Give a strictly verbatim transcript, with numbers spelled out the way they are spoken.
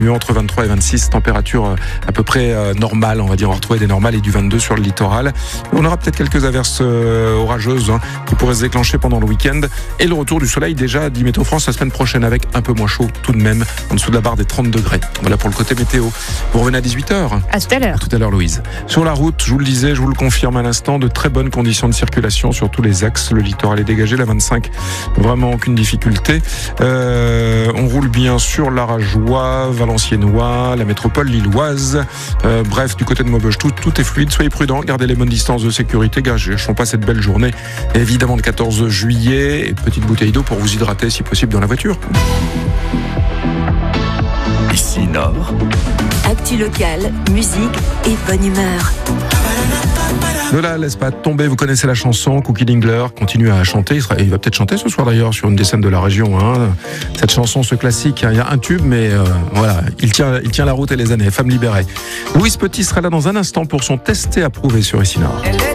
Entre vingt-trois et vingt-six, température à peu près normale, on va dire, on va retrouver des normales et du vingt-deux sur le littoral. On aura peut-être quelques averses orageuses hein, qui pourraient se déclencher pendant le week-end. Et le retour du soleil déjà, dit Météo France, la semaine prochaine avec un peu moins chaud tout de même, en dessous de la barre des trente degrés. Voilà pour le côté météo. Vous revenez à dix-huit heures. À tout à l'heure. À tout à l'heure, Louise. Sur la route, je vous le disais, je vous le confirme à l'instant, de très bonnes conditions de circulation sur tous les axes. Le littoral est dégagé, la vingt-cinq, vraiment aucune difficulté. Euh, on roule bien sur l'Arajois, Valenciennois, la métropole lilloise, euh, bref, du côté de Maubeuge, tout, tout est fluide, soyez prudents, gardez les bonnes distances de sécurité, gâchons pas cette belle journée, évidemment le quatorze juillet, et petite bouteille d'eau pour vous hydrater si possible dans la voiture. Ici Nord. Actu locale, musique et bonne humeur. Ne la laisse pas tomber, vous connaissez la chanson, Cookie Dingler continue à chanter, il, sera, il va peut-être chanter ce soir d'ailleurs sur une des scènes de la région. Hein. Cette chanson, ce classique, il y a un tube, mais euh, voilà, il tient, il tient la route et les années. Femme libérée. Louise Petit sera là dans un instant pour son test et approuvé sur Ici Nord.